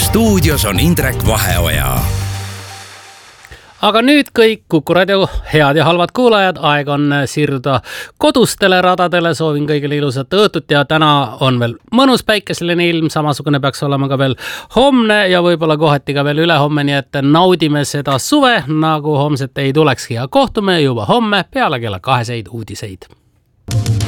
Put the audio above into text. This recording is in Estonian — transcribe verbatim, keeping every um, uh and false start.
stuudios on Indrek Vaheoja. Aga nüüd kõik Kuku Raadio head ja halvad kuulajad, aeg on siirduda kodustele radadele, soovin kõigile ilusat õhtut ja täna on veel mõnus päikeseline ilm, samasugune peaks olema ka veel homne ja võib-olla kohati ka veel ülehomme, nii et naudime seda suve, nagu homset ei tulekski ja kohtume juba homme peale kella kaheseid uudiseid.